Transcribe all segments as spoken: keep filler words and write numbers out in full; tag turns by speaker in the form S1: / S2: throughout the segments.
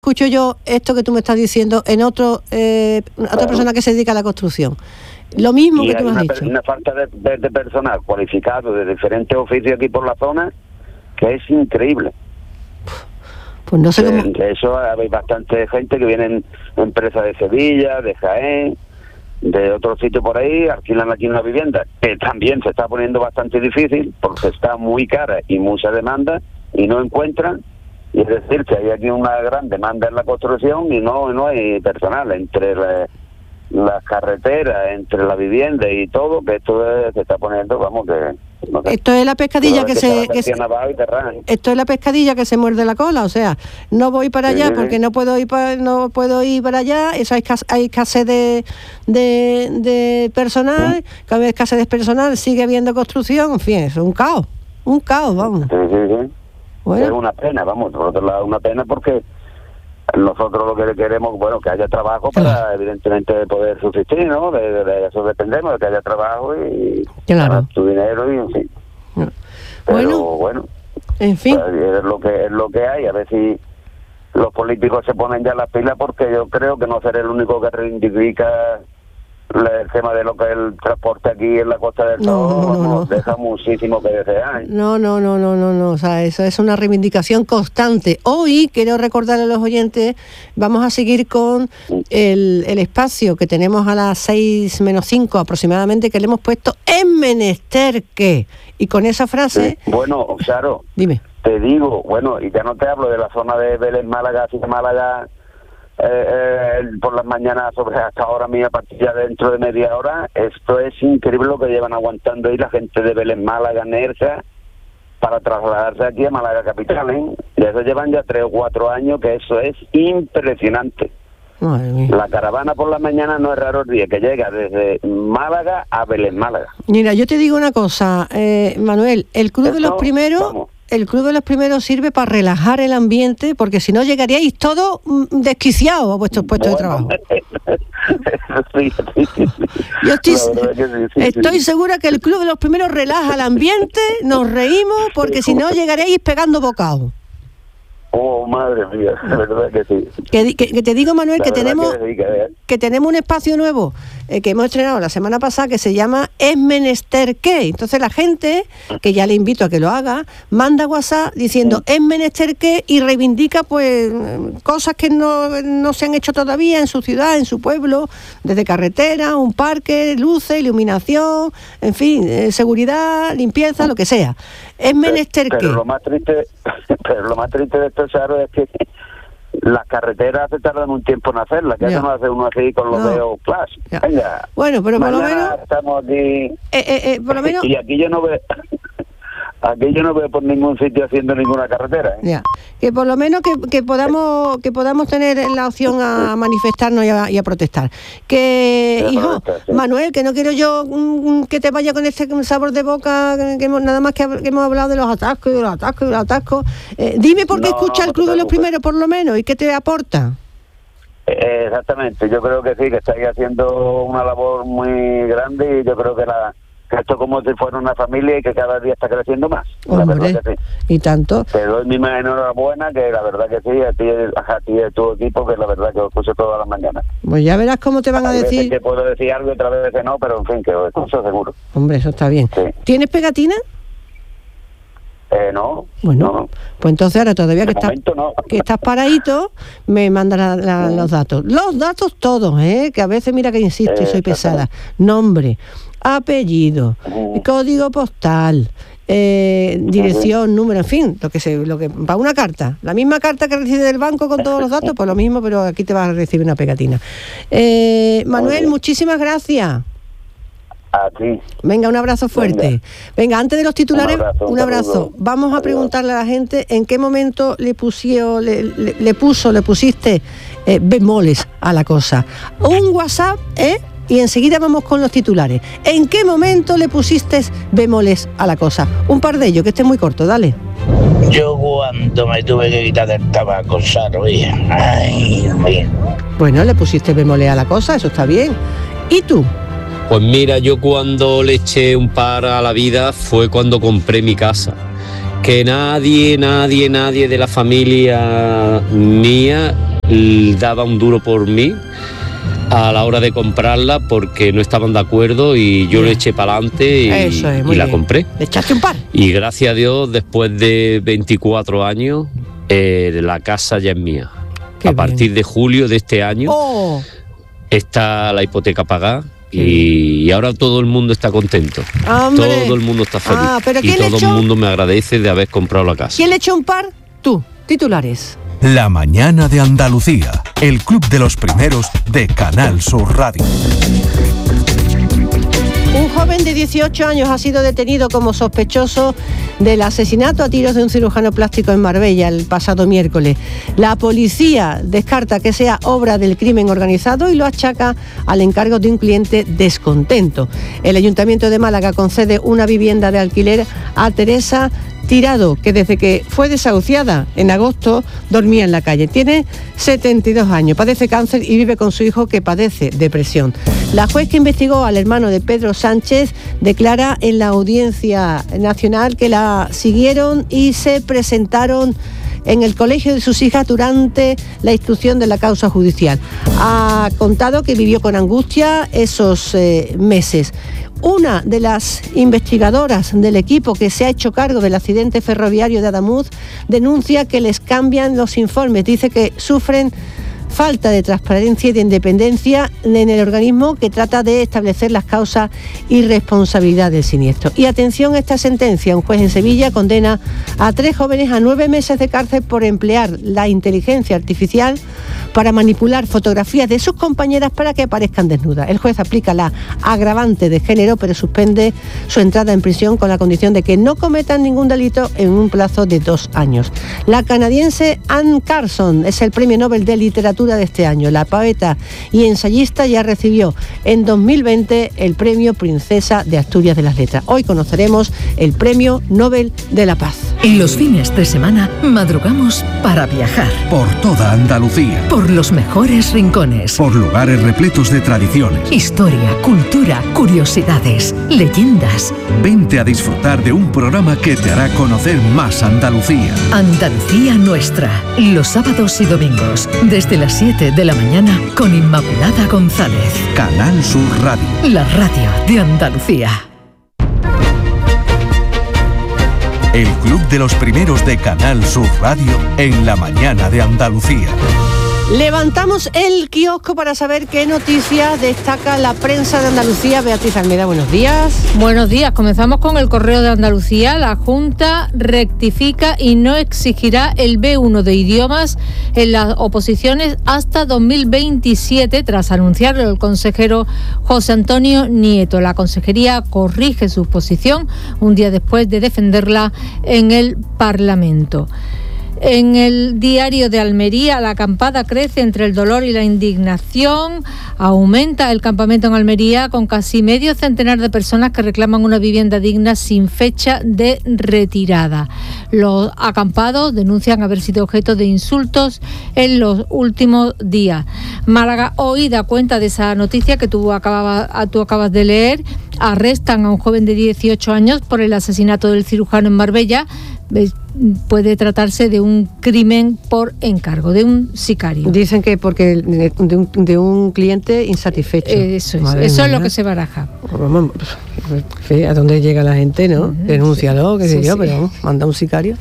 S1: escucho yo esto que tú me estás diciendo en otro eh, otra
S2: claro.
S1: persona que se dedica a la construcción. Lo mismo
S2: y
S1: que tú me has
S2: una,
S1: dicho.
S2: una falta de, de, de personal cualificado de diferentes oficios aquí por la zona que es increíble.
S1: Pues no sé cómo...
S2: De eso hay bastante gente que vienen empresas de Sevilla, de Jaén, de otros sitios por ahí, alquilan aquí una vivienda, que también se está poniendo bastante difícil porque está muy cara y mucha demanda y no encuentran. Y es decir, que hay aquí una gran demanda en la construcción y no no hay personal entre la, las carreteras, entre la vivienda y todo, que esto es, se está poniendo, vamos, que... No sé,
S1: esto es la pescadilla que, que se... Que se
S2: y
S1: esto es la pescadilla que se muerde la cola, o sea, no voy para allá
S2: sí,
S1: porque
S2: sí.
S1: no puedo ir para, no puedo ir para allá, eso hay, escasez, hay escasez de, de, de personal, ¿Mm? Cada vez escasez de personal, sigue habiendo construcción, en fin, es un caos, un caos, vamos.
S2: Sí, sí, sí.
S1: Bueno.
S2: Es una pena, vamos, por otro lado una pena porque nosotros lo que queremos, bueno, que haya trabajo para claro. evidentemente poder subsistir, ¿no? De, de, de eso dependemos, de que haya trabajo y
S1: claro.
S2: tu dinero y en fin.
S1: No.
S2: Pero
S1: bueno,
S2: bueno,
S1: en fin.
S2: Pues, es lo que es lo que hay, a ver si los políticos se ponen ya las pilas porque yo creo que no seré el único que reivindica el tema de lo que es el transporte aquí en la Costa del Sol,
S1: no, no, no,
S2: nos
S1: no.
S2: deja muchísimo que desear.
S1: No, no, no, no, no, no, o sea, eso es una reivindicación constante. Hoy, quiero recordarle a los oyentes, vamos a seguir con el, el espacio que tenemos a las seis menos cinco aproximadamente, que le hemos puesto en menester que, y con esa frase...
S2: Sí. Bueno, Charo,
S1: dime.
S2: Te digo, bueno, y ya no te hablo de la zona de Vélez, Málaga, así de Málaga... Eh, eh, por las mañanas sobre hasta ahora mía, a partir ya dentro de media hora, esto es increíble lo que llevan aguantando ahí la gente de Vélez, Málaga, Nerja, para trasladarse aquí a Málaga capital, ¿eh? Y eso llevan ya tres o cuatro años, que eso es impresionante.
S1: Madre mía.
S2: La caravana por la mañana no es raro el día, que llega desde Málaga a Vélez, Málaga.
S1: Mira, yo te digo una cosa, eh, Manuel, el Club
S2: Esto,
S1: de los Primeros... Vamos. El Club de los Primeros sirve para relajar el ambiente, porque si no llegaríais todos desquiciados a vuestros puestos bueno, de trabajo.
S2: Sí, sí, sí.
S1: Yo estoy,
S2: sí, sí,
S1: estoy
S2: sí.
S1: segura que el Club de los Primeros relaja el ambiente, nos reímos, porque si no llegaríais pegando bocados.
S2: Oh, madre mía, la verdad que sí.
S1: Que, que, que te digo, Manuel,
S2: la
S1: que tenemos
S2: que, sí, que,
S1: que tenemos un espacio nuevo eh, que hemos estrenado la semana pasada que se llama Es menester qué. Entonces la gente, que ya le invito a que lo haga, manda WhatsApp diciendo Es menester qué y reivindica pues cosas que no, no se han hecho todavía en su ciudad, en su pueblo, desde carretera, un parque, luces, iluminación, en fin, eh, seguridad, limpieza, lo que sea. Es menester
S2: pero,
S1: qué.
S2: Pero lo más triste, pero lo más triste de esto, Charo, es que las carreteras se tardan un tiempo en hacerlas, que eso no hace uno así con los
S1: no.
S2: dedos flash. Venga.
S1: Bueno, pero por lo menos
S2: estamos aquí.
S1: Eh, eh, eh, por lo menos.
S2: Y aquí yo no veo. Aquí yo no veo por ningún sitio haciendo ninguna carretera. ¿eh?
S1: Ya. Que por lo menos que, que podamos que podamos tener la opción a manifestarnos y a, y a protestar. Que,
S2: sí,
S1: hijo, sí. Manuel, que no quiero yo mm, que te vaya con este sabor de boca, que, que hemos, nada más que, que hemos hablado de los atascos y de los atascos y de los atascos. Eh, dime por qué no, escucha no, el Club no de los Primeros, por lo menos, y qué te aporta.
S2: Eh, exactamente, yo creo que sí, que estáis haciendo una labor muy grande y yo creo que la... esto como si fuera una familia y que cada día está creciendo más.
S1: Hombre,
S2: la verdad que sí.
S1: Y tanto.
S2: Te doy mi enhorabuena, que la verdad que sí, a ti, a ti y a tu equipo, que la verdad que os escucho todas las mañanas.
S1: Pues ya verás cómo te van a
S2: Hay
S1: decir.
S2: veces que puedo decir algo y otras veces no, pero en fin, que os escucho seguro.
S1: Hombre, eso está bien.
S2: Sí.
S1: ¿Tienes pegatina?
S2: Eh, no.
S1: Bueno,
S2: no.
S1: Pues entonces ahora todavía que estás,
S2: no.
S1: que estás paradito, me manda la, la, sí. los datos. Los datos todos, ¿eh? Que a veces mira que insisto eh, y soy pesada. Nombre, apellido, uh-huh. código postal, eh, dirección, uh-huh. número, en fin, lo que se, lo que para una carta, la misma carta que recibe del banco con todos los datos, pues lo mismo, pero aquí te vas a recibir una pegatina. Eh, Manuel, muchísimas gracias.
S2: A ti.
S1: Venga, un abrazo fuerte. Venga, Venga antes de los titulares, un abrazo. Un abrazo. Vamos a Adiós. preguntarle a la gente en qué momento le pusieron, le, le, le puso, le pusiste eh, bemoles a la cosa. Un WhatsApp, ¿eh? Y enseguida vamos con los titulares. ¿En qué momento le pusiste bemoles a la cosa? Un par de ellos, que esté muy corto, dale.
S3: Yo cuando me tuve que quitar el tabaco, Charo, ay, ay.
S1: Bueno, le pusiste bemoles a la cosa, eso está bien. ¿Y tú?
S4: Pues mira, yo cuando le eché un par a la vida fue cuando compré mi casa. Que nadie, nadie, nadie de la familia mía l- daba un duro por mí a la hora de comprarla porque no estaban de acuerdo y yo le eché para adelante y,
S1: Eso es, muy
S4: y la
S1: bien.
S4: compré.
S1: ¿Le echaste un par?
S4: Y gracias a Dios, después de veinticuatro años, eh, la casa ya es mía.
S1: Qué
S4: a partir
S1: bien.
S4: de julio de este año
S1: ¡Oh!
S4: está la hipoteca pagada
S1: Qué
S4: y, y ahora todo el mundo está contento.
S1: ¡Hombre!
S4: Todo el mundo está feliz.
S1: Ah, ¿pero
S4: y
S1: quién le
S4: todo
S1: echó?
S4: el mundo me agradece de haber comprado la casa.
S1: ¿Quién le echó un par? Tú. Titulares.
S5: La mañana de Andalucía, el club de los primeros de Canal Sur Radio.
S1: Un joven de dieciocho años ha sido detenido como sospechoso del asesinato a tiros de un cirujano plástico en Marbella el pasado miércoles. La policía descarta que sea obra del crimen organizado y lo achaca al encargo de un cliente descontento. El Ayuntamiento de Málaga concede una vivienda de alquiler a Teresa Tirado, que desde que fue desahuciada en agosto dormía en la calle. Tiene setenta y dos años, padece cáncer y vive con su hijo que padece depresión. La juez que investigó al hermano de Pedro Sánchez declara en la Audiencia Nacional que la siguieron y se presentaron en el colegio de sus hijas durante la instrucción de la causa judicial. Ha contado que vivió con angustia esos eh, meses. Una de las investigadoras del equipo que se ha hecho cargo del accidente ferroviario de Adamuz denuncia que les cambian los informes. Dice que sufren falta de transparencia y de independencia en el organismo que trata de establecer las causas y responsabilidad del siniestro. Y atención a esta sentencia, un juez en Sevilla condena a tres jóvenes a nueve meses de cárcel por emplear la inteligencia artificial para manipular fotografías de sus compañeras para que aparezcan desnudas. El juez aplica la agravante de género, pero suspende su entrada en prisión con la condición de que no cometan ningún delito en un plazo de dos años. La canadiense Anne Carson es el premio Nobel de Literatura de este año. La poeta y ensayista ya recibió en dos mil veinte el premio Princesa de Asturias de las Letras. Hoy conoceremos el premio Nobel de la Paz.
S6: En los fines de semana madrugamos para viajar.
S5: Por toda Andalucía.
S6: Por los mejores rincones.
S5: Por lugares repletos de tradiciones.
S6: Historia, cultura, curiosidades, leyendas.
S5: Vente a disfrutar de un programa que te hará conocer más Andalucía.
S6: Andalucía Nuestra. Los sábados y domingos, desde las siete de la mañana, con Inmaculada González.
S5: Canal Sur Radio.
S6: La radio de Andalucía.
S5: El club de los primeros de Canal Sur Radio en la mañana de Andalucía.
S1: Levantamos el kiosco para saber qué noticias destaca la prensa de Andalucía. Beatriz Almeida, buenos días.
S7: Buenos días, comenzamos con el Correo de Andalucía. La Junta rectifica y no exigirá el B uno de idiomas en las oposiciones hasta dos mil veintisiete, tras anunciarlo el consejero José Antonio Nieto. La consejería corrige su posición un día después de defenderla en el Parlamento. En el Diario de Almería, la acampada crece entre el dolor y la indignación. Aumenta el campamento en Almería con casi medio centenar de personas que reclaman una vivienda digna sin fecha de retirada. Los acampados denuncian haber sido objeto de insultos en los últimos días. Málaga hoy da cuenta de esa noticia que tú acabas, tú acabas de leer. Arrestan a un joven de dieciocho años por el asesinato del cirujano en Marbella. Puede tratarse de un crimen por encargo, de un sicario.
S1: Dicen que porque de un, de un cliente insatisfecho.
S7: Eso es,
S1: Madre
S7: eso
S1: mía.
S7: es lo que se baraja.
S1: Vamos, ¿a dónde llega la gente, no? Denúncialo, qué sé
S7: Sí,
S1: yo,
S7: sí.
S1: pero vamos, manda un sicario.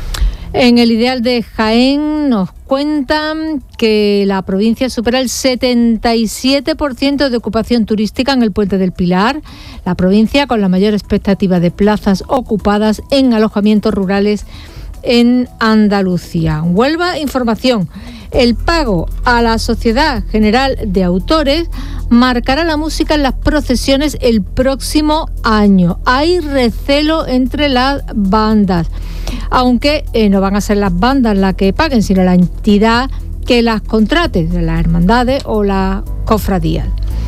S7: En el Ideal de Jaén nos cuentan que la provincia supera el setenta y siete por ciento de ocupación turística en el Puente del Pilar, la provincia con la mayor expectativa de plazas ocupadas en alojamientos rurales en Andalucía. Huelva, información. El pago a la Sociedad General de Autores marcará la música en las procesiones el próximo año. Hay recelo entre las bandas, aunque eh, no van a ser las bandas las que paguen, sino la entidad que las contrate, las hermandades o las cofradías.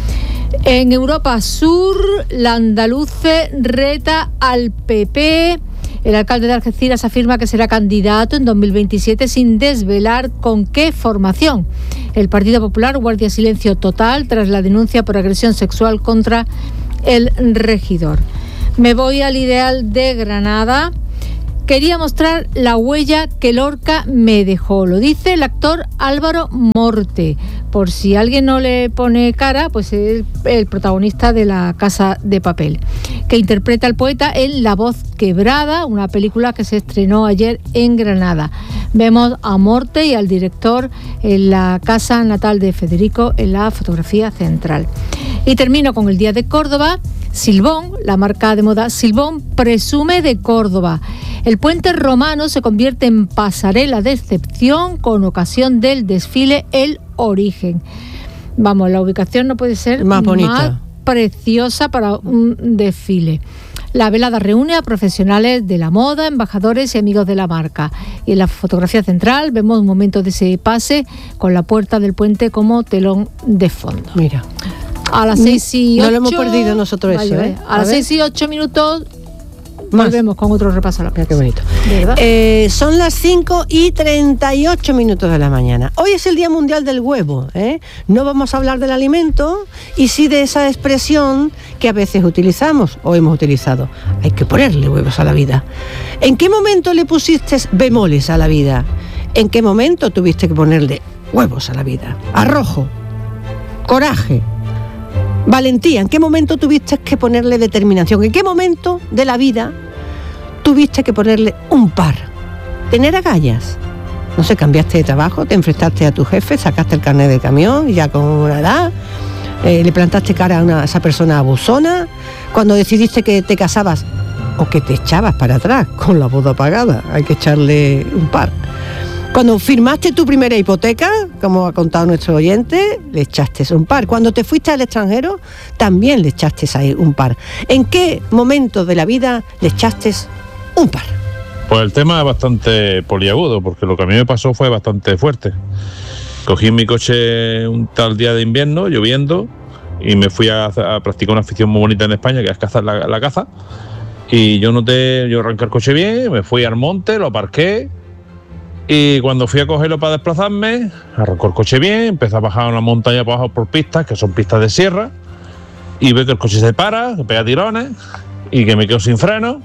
S7: En Europa Sur, la andaluce reta al P P. El alcalde de Algeciras afirma que será candidato en dos mil veintisiete sin desvelar con qué formación. El Partido Popular guarda silencio total tras la denuncia por agresión sexual contra el regidor. Me voy al Ideal de Granada. Quería mostrar la huella que Lorca me dejó, lo dice el actor Álvaro Morte. Por si alguien no le pone cara, pues es el protagonista de La Casa de Papel, que interpreta al poeta en La Voz Quebrada, una película que se estrenó ayer en Granada. Vemos a Morte y al director en la casa natal de Federico en la fotografía central. Y termino con el Día de Córdoba. Silbón, la marca de moda Silbón, presume de Córdoba. El puente romano se convierte en pasarela de excepción con ocasión del desfile El Origen. Vamos, la ubicación no puede ser
S1: más bonita,
S7: más preciosa para un desfile. La velada reúne a profesionales de la moda, embajadores y amigos de la marca. Y en la fotografía central vemos un momento de ese pase con la puerta del puente como telón de fondo.
S1: Mira.
S7: A las seis y ocho...
S1: No lo hemos perdido nosotros eso, ¿eh?
S7: A, a las seis y ocho minutos
S1: más.
S7: Volvemos con otro repaso a la
S1: Mira qué bonito.
S7: ¿Verdad?
S1: Eh, son las cinco y treinta y ocho minutos de la mañana. Hoy es el Día Mundial del Huevo, ¿eh? No vamos a hablar del alimento y sí de esa expresión que a veces utilizamos o hemos utilizado. Hay que ponerle huevos a la vida. ¿En qué momento le pusiste bemoles a la vida? ¿En qué momento tuviste que ponerle huevos a la vida? Arrojo, coraje, valentía. ¿En qué momento tuviste que ponerle determinación? ¿En qué momento de la vida tuviste que ponerle un par? Tener agallas. No sé, cambiaste de trabajo, te enfrentaste a tu jefe, sacaste el carnet de camión, ya con una edad, eh, le plantaste cara a, una, a esa persona abusona, cuando decidiste que te casabas o que te echabas para atrás con la boda pagada, hay que echarle un par. Cuando firmaste tu primera hipoteca, como ha contado nuestro oyente, le echaste un par. Cuando te fuiste al extranjero, también le echaste ahí un par. ¿En qué momento de la vida le echaste un par?
S8: Pues el tema es bastante poliagudo, porque lo que a mí me pasó fue bastante fuerte. Cogí mi coche un tal día de invierno, lloviendo, y me fui a, a practicar una afición muy bonita en España, que es cazar la, la caza. Y yo noté, yo arranqué el coche bien, me fui al monte, lo aparqué. Y cuando fui a cogerlo para desplazarme, arrancó el coche bien, empecé a bajar una montaña para abajo por pistas, que son pistas de sierra, y veo que el coche se para, que pega tirones, y que me quedo sin freno,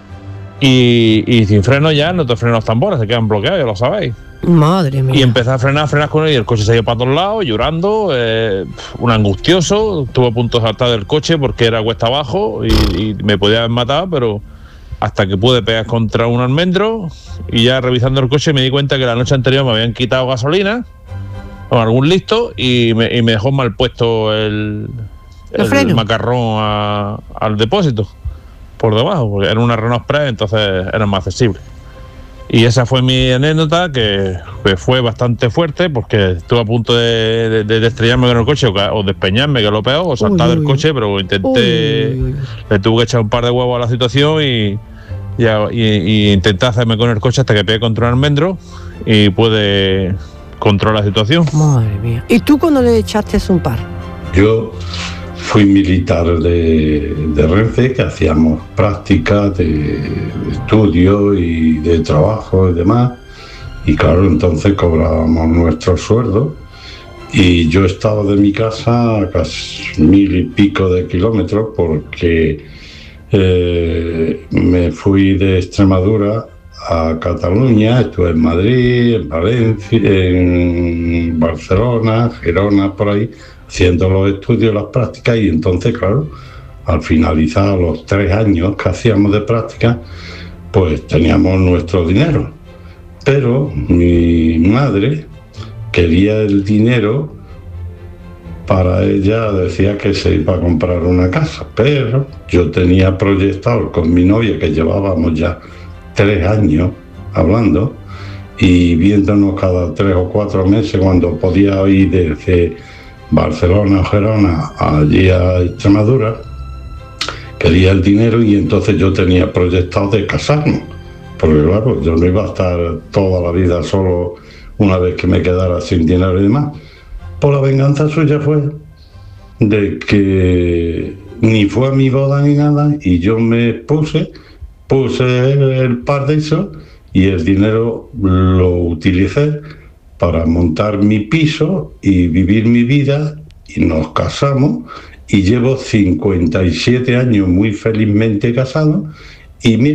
S8: y, y sin freno ya no te frenan los tambores, se quedan bloqueados, ya lo sabéis.
S1: Madre mía.
S8: Y empecé a frenar, a frenar con él, y el coche se ha ido para todos lados, llorando, eh, un angustioso, estuve a punto de saltar del coche porque era cuesta abajo, y, y me podía haber matado, pero... hasta que pude pegar contra un almendro y ya revisando el coche me di cuenta que la noche anterior me habían quitado gasolina o algún listo y me, y me dejó mal puesto el, el macarrón a, al depósito por debajo, porque era una Renault Express, entonces era más accesible. Y esa fue mi anécdota, que, que fue bastante fuerte, porque estuve a punto de, de, de estrellarme con el coche o, o despeñarme, que es lo peor, o saltar uy, del uy, coche, pero intenté, uy, uy. le tuve que echar un par de huevos a la situación y, y, y, y intenté hacerme con el coche hasta que pegué contra un almendro y pude controlar la situación.
S1: Madre mía. ¿Y tú cuando le echaste un par?
S9: Yo fui militar de, de Renfe, que hacíamos prácticas de, de estudio y de trabajo y demás, y claro, entonces cobrábamos nuestro sueldo, y yo estaba de mi casa a casi mil y pico de kilómetros, porque eh, me fui de Extremadura a Cataluña, estuve en Madrid, en Valencia, en Barcelona, Gerona, por ahí, haciendo los estudios, las prácticas, y entonces, claro, al finalizar los tres años que hacíamos de práctica, pues teníamos nuestro dinero. Pero mi madre quería el dinero para ella, decía que se iba a comprar una casa, pero yo tenía proyectado con mi novia, que llevábamos ya tres años hablando y viéndonos cada tres o cuatro meses cuando podía ir desde Barcelona o Gerona allí a Extremadura, quería el dinero, y entonces yo tenía proyectado de casarnos, porque claro, yo no iba a estar toda la vida solo una vez que me quedara sin dinero y demás. Por la venganza suya fue de que ni fue a mi boda ni nada, y yo me puse, puse el par de eso, y el dinero lo utilicé para montar mi piso y vivir mi vida, y nos casamos, y llevo cincuenta y siete años muy felizmente casado, y mira,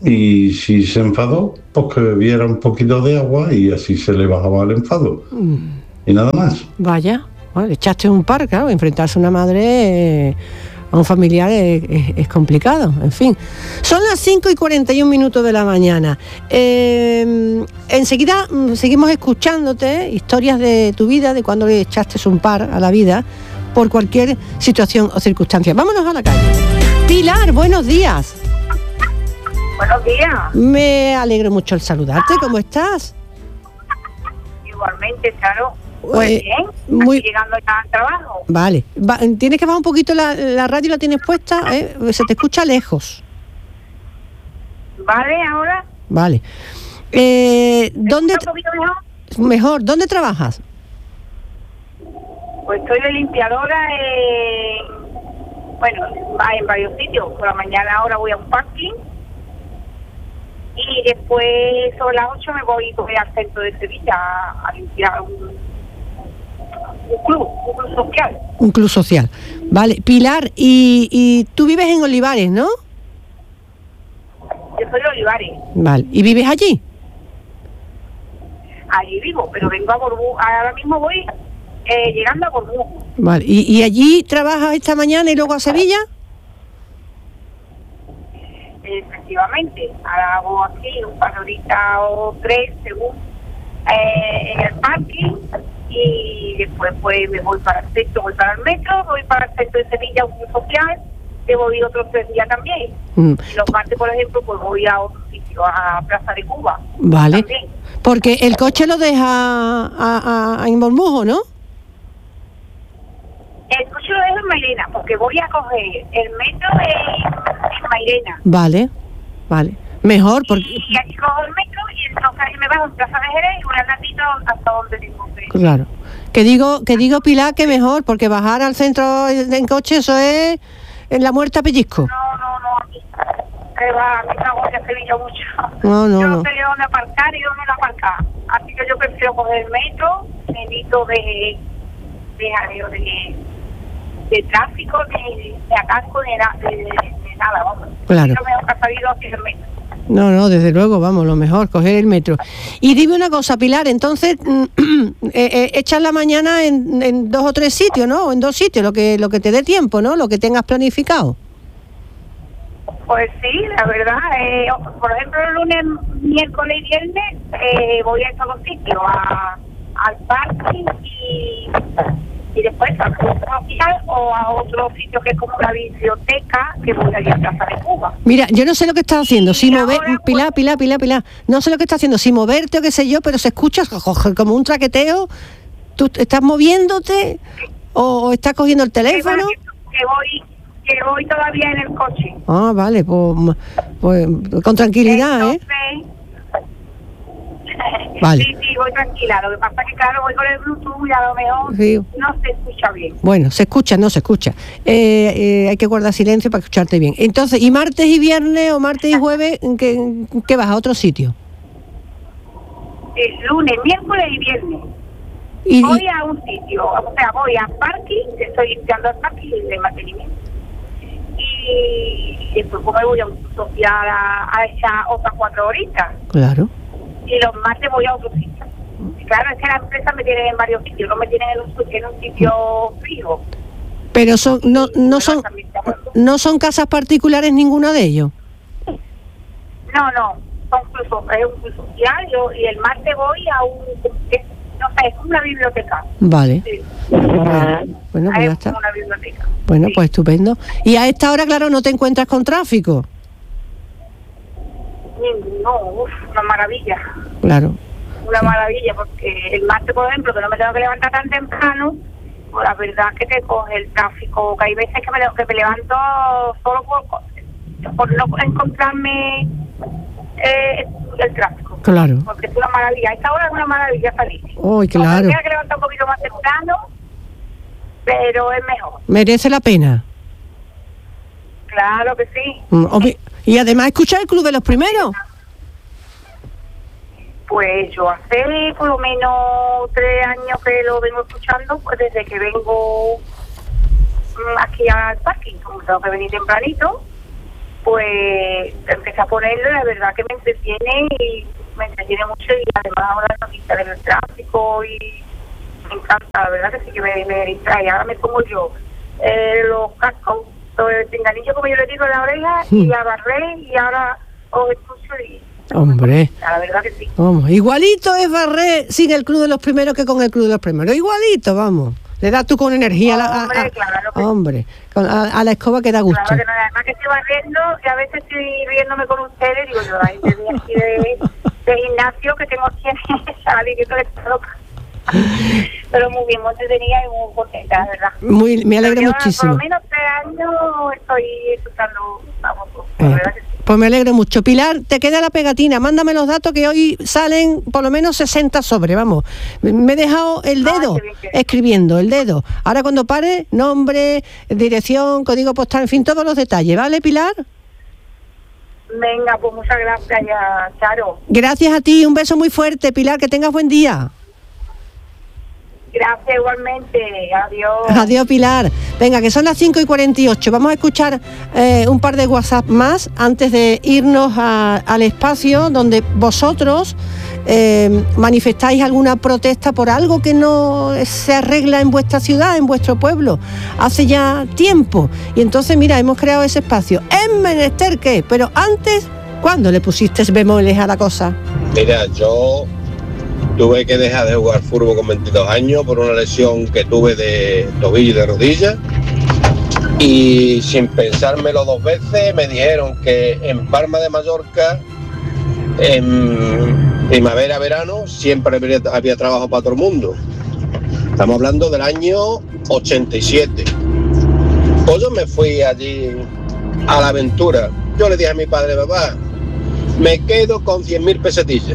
S9: y si se enfadó, pues que bebiera un poquito de agua y así se le bajaba el enfado. Mm. Y nada más.
S1: Vaya, bueno, le echaste un par, claro, enfrentarse a una madre, eh, a un familiar es, es, es complicado, en fin. Son las cinco y cuarenta y un minutos de la mañana. Eh, enseguida seguimos escuchándote historias de tu vida, de cuando le echaste un par a la vida, por cualquier situación o circunstancia. Vámonos a la calle. Pilar, buenos días.
S10: Buenos días.
S1: Me alegro mucho el saludarte. ¿Cómo estás?
S10: Igualmente, claro. Pues eh, bien,
S1: muy...
S10: llegando ya al trabajo.
S1: Vale. Va, tienes que bajar un poquito la, la radio, la tienes puesta, ¿eh? Se te escucha lejos.
S10: Vale, ahora.
S1: Vale. Eh, ¿Dónde?
S10: ¿Un poquito mejor?
S1: Mejor. ¿Dónde trabajas?
S10: Pues estoy de limpiadora en... Bueno, en varios sitios. Por la mañana ahora voy a un parking. Y después, sobre las ocho, me voy, voy al centro de Sevilla a, a limpiar un, un club, un club social.
S1: Un club social. Vale. Pilar, y, y tú vives en Olivares, ¿no?
S10: Yo soy de Olivares.
S1: Vale. ¿Y vives allí?
S10: Allí vivo, pero vengo a Borbú. Ahora mismo voy eh, llegando a Borbú.
S1: Vale. ¿Y, ¿Y allí trabajas esta mañana y luego a Sevilla?
S10: Efectivamente, ahora hago aquí un par de horitas o tres según eh, en el parking y después pues me voy para el centro, voy para el metro, voy para el centro de Sevilla, un club social, que voy otros tres días también. Mm. Y los martes, por ejemplo, pues voy a otro sitio, a Plaza de Cuba.
S1: Vale,
S10: también.
S1: Porque el coche lo deja a, a, a en Bormujo, ¿no?
S10: El coche lo dejo en Mairena, porque voy a coger el metro en, en Mairena.
S1: Vale, vale. Mejor, porque...
S10: Y aquí cojo el metro y entonces me bajo en Plaza de Jerez y un ratito hasta donde tengo que ir.
S1: Claro. Que digo, que digo, Pilar, que mejor, porque bajar al centro en coche, eso es en la muerte a pellizco.
S10: No, no, no, a mí, que va, a mí me agobia Sevilla mucho.
S1: No, no,
S10: yo
S1: no.
S10: no sé dónde aparcar y dónde no aparcar. Así que yo prefiero coger el metro, evito de... de jaleo, de... de tráfico, de, de atasco, de, de, de, de nada, vamos.
S1: Claro.
S10: Yo me he salido aquí el metro.
S1: No, no, desde luego, vamos, lo mejor, coger el metro. Y dime una cosa, Pilar, entonces, eh, eh, echas la mañana en, en dos o tres sitios, ¿no? O en dos sitios, lo que lo que te dé tiempo, ¿no? Lo que tengas planificado.
S10: Pues sí, la verdad, eh, por ejemplo, el lunes, miércoles y viernes eh, voy a estos dos sitios, a, al parking y... y después al club social o a otro sitio que es como la biblioteca que voy a ir a Plaza de Cuba.
S1: Mira, yo no sé lo que estás haciendo, si mover,
S10: ahora,
S1: Pilar,
S10: pues,
S1: Pilar, Pilar, Pilar, no sé lo que estás haciendo, si moverte o qué sé yo, pero se escucha como un traqueteo. ¿Tú estás moviéndote o, o estás cogiendo el teléfono?
S10: Que, que voy que voy todavía en el coche.
S1: Ah, vale, pues, pues con tranquilidad,
S10: Entonces,
S1: ¿eh? Vale.
S10: Sí, sí, voy tranquila. Lo que pasa es que, claro, voy con el Bluetooth y a lo mejor
S1: sí.
S10: No se escucha bien.
S1: Bueno, se escucha, no se escucha. Eh, eh, hay que guardar silencio para escucharte bien. Entonces, ¿y martes y viernes o martes y jueves qué, qué vas a otro sitio?
S10: El lunes, miércoles y viernes.
S1: Y,
S10: voy a un sitio, o sea, voy a parking, estoy limpiando el parking de mantenimiento. Y después como voy a un social a, a echar otras cuatro horitas.
S1: Claro.
S10: Y los martes voy a otro sitio. Claro, es que la empresa me tiene en varios sitios, no me tienen en un, en un sitio fijo.
S1: Pero son no no son no son casas particulares ninguno de ellos.
S10: No, no, son club, es un club social yo, y el martes voy a un, es, no sé, es como una biblioteca.
S1: Vale.
S10: Sí.
S1: Bueno, pues
S10: es
S1: ya está.
S10: Como una biblioteca.
S1: Bueno,
S10: sí.
S1: Pues estupendo. Y a esta hora, claro, no te encuentras con tráfico.
S10: No, uf, una maravilla.
S1: Claro.
S10: Una
S1: sí.
S10: maravilla, porque el martes, por ejemplo, que no me tengo que levantar tan temprano, pues la verdad es que te coge el tráfico, que hay veces que me, que me levanto solo por, por no encontrarme eh, el tráfico.
S1: Claro.
S10: Porque es una maravilla. A esta hora es una maravilla salir.
S1: Oh, claro.
S10: Me tengo que levantar un poquito más temprano, pero es mejor.
S1: Merece la pena.
S10: Claro que sí.
S1: Mm, y además escuchar el Club de los Primeros.
S10: Pues yo hace por lo menos tres años que lo vengo escuchando, pues desde que vengo aquí al parking, como tengo que venir tempranito, pues empecé a ponerlo y la verdad que me entretiene y me entretiene mucho, y además ahora la noticia del tráfico y me encanta, la verdad que sí que me, me distrae. Ahora me pongo yo eh, los cascos, el pinganillo como yo le digo en la oreja,
S1: sí.
S10: y a barrer, y ahora os escucho y...
S1: Hombre,
S10: la verdad que sí.
S1: Vamos, igualito es barrer sin el club de los primeros que con el club de los primeros, igualito, vamos. Le das tú con energía a la,
S10: hombre,
S1: a, a,
S10: claro que
S1: hombre, con, a, a la escoba que da gusto.
S10: Claro que no, además que estoy barriendo y a veces estoy riéndome con ustedes, digo yo, ay, desde aquí de, de gimnasio que tengo que salir, que esto está loca. Pero muy bien, muy entretenida y muy contenta, la verdad.
S1: Muy, me alegra
S10: yo,
S1: muchísimo.
S10: Por lo menos tres años estoy escuchando, vamos,
S1: Eh.
S10: la verdad que sí.
S1: Pues me alegro mucho. Pilar, te queda la pegatina. Mándame los datos que hoy salen por lo menos sesenta sobre, vamos. Me he dejado el dedo
S10: Ay, qué bien, qué bien.
S1: escribiendo, el dedo. Ahora cuando pare, nombre, dirección, código postal, en fin, todos los detalles. ¿Vale, Pilar?
S10: Venga, pues muchas gracias, ya, Charo.
S1: Gracias a ti. Un beso muy fuerte, Pilar. Que tengas buen día.
S10: Gracias igualmente, adiós.
S1: Adiós, Pilar. Venga, que son las cinco y cuarenta y ocho. Vamos a escuchar eh, un par de WhatsApp más antes de irnos a, al espacio donde vosotros eh, manifestáis alguna protesta por algo que no se arregla en vuestra ciudad, en vuestro pueblo, hace ya tiempo. Y entonces, mira, hemos creado ese espacio. ¿Es menester qué? Pero antes, ¿cuándo le pusiste bemoles a la cosa?
S11: Mira, yo tuve que dejar de jugar fútbol con veintidós años por una lesión que tuve de tobillo y de rodilla, y sin pensármelo dos veces me dijeron que en Palma de Mallorca en primavera, verano siempre había, había trabajo para todo el mundo. Estamos hablando del año ochenta y siete. Pues yo me fui allí a la aventura. Yo le dije a mi padre: papá, me quedo con cien mil pesetillas,